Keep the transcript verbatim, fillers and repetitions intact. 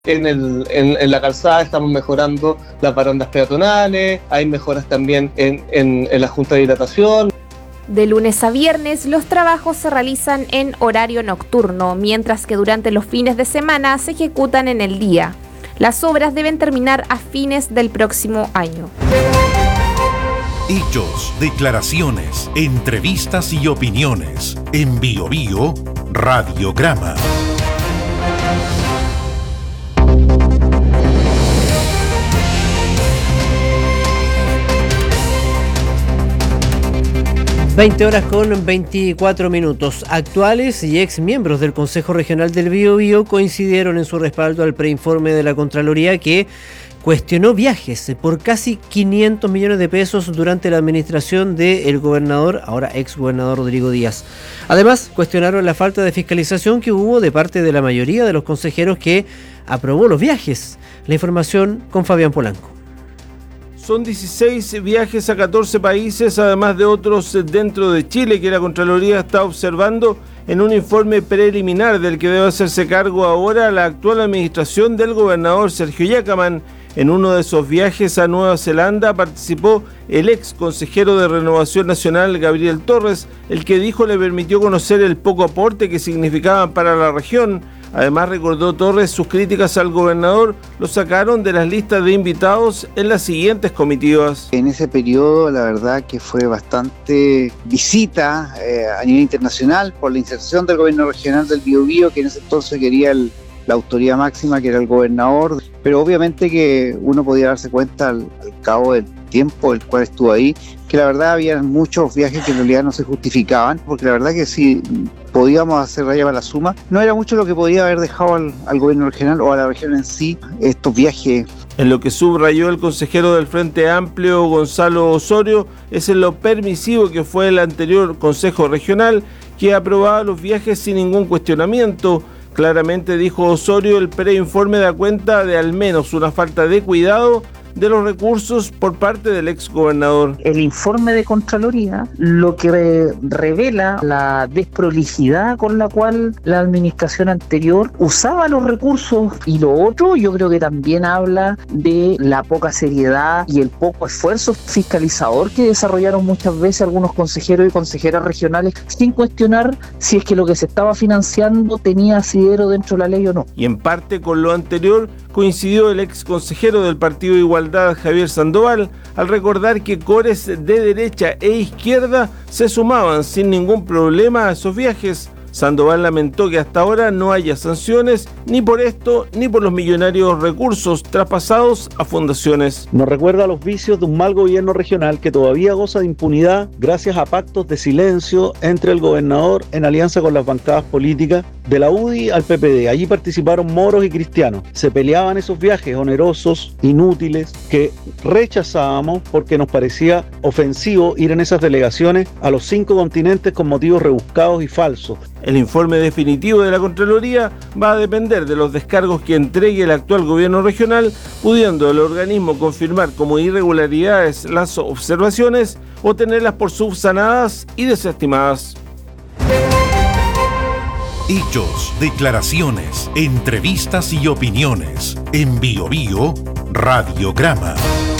En, el, en, en la calzada estamos mejorando las barandas peatonales, hay mejoras también en, en, en la junta de hidratación. De lunes a viernes los trabajos se realizan en horario nocturno, mientras que durante los fines de semana se ejecutan en el día. Las obras deben terminar a fines del próximo año. Hechos, declaraciones, entrevistas y opiniones. En Bio Bio, Radiograma. veinte horas con veinticuatro minutos. Actuales y ex miembros del Consejo Regional del Biobío coincidieron en su respaldo al preinforme de la Contraloría que cuestionó viajes por casi quinientos millones de pesos durante la administración del gobernador, ahora ex gobernador Rodrigo Díaz. Además, cuestionaron la falta de fiscalización que hubo de parte de la mayoría de los consejeros que aprobó los viajes. La información con Fabián Polanco. Son dieciséis viajes a catorce países, además de otros dentro de Chile que la Contraloría está observando en un informe preliminar del que debe hacerse cargo ahora la actual administración del gobernador Sergio Yacaman. En uno de esos viajes a Nueva Zelanda participó el ex consejero de Renovación Nacional Gabriel Torres, el que dijo le permitió conocer el poco aporte que significaban para la región. Además, recordó Torres, sus críticas al gobernador lo sacaron de las listas de invitados en las siguientes comitivas. En ese periodo, la verdad que fue bastante visita eh, a nivel internacional por la inserción del gobierno regional del Biobío, que en ese entonces quería el, la autoridad máxima, que era el gobernador. Pero obviamente que uno podía darse cuenta al, al cabo del tiempo el cual estuvo ahí, que la verdad había muchos viajes que en realidad no se justificaban, porque la verdad que si podíamos hacer raya para la suma, no era mucho lo que podía haber dejado al, al gobierno regional o a la región en sí estos viajes. En lo que subrayó el consejero del Frente Amplio, Gonzalo Osorio, es en lo permisivo que fue el anterior Consejo Regional, que aprobaba los viajes sin ningún cuestionamiento. Claramente, dijo Osorio, el preinforme da cuenta de al menos una falta de cuidado de los recursos por parte del ex gobernador. El informe de Contraloría lo que re- revela la desprolijidad con la cual la administración anterior usaba los recursos, y lo otro yo creo que también habla de la poca seriedad y el poco esfuerzo fiscalizador que desarrollaron muchas veces algunos consejeros y consejeras regionales sin cuestionar si es que lo que se estaba financiando tenía asidero dentro de la ley o no. Y en parte con lo anterior coincidió el ex consejero del Partido Igualdad, Javier Sandoval, al recordar que cores de derecha e izquierda se sumaban sin ningún problema a esos viajes. Sandoval lamentó que hasta ahora no haya sanciones ni por esto ni por los millonarios recursos traspasados a fundaciones. Nos recuerda los vicios de un mal gobierno regional que todavía goza de impunidad gracias a pactos de silencio entre el gobernador en alianza con las bancadas políticas de la U D I al P P D. Allí participaron moros y cristianos. Se peleaban esos viajes onerosos, inútiles, que rechazábamos porque nos parecía ofensivo ir en esas delegaciones a los cinco continentes con motivos rebuscados y falsos. El informe definitivo de la Contraloría va a depender de los descargos que entregue el actual gobierno regional, pudiendo el organismo confirmar como irregularidades las observaciones o tenerlas por subsanadas y desestimadas. Hechos, declaraciones, entrevistas y opiniones. En Bio Bio, Radiograma.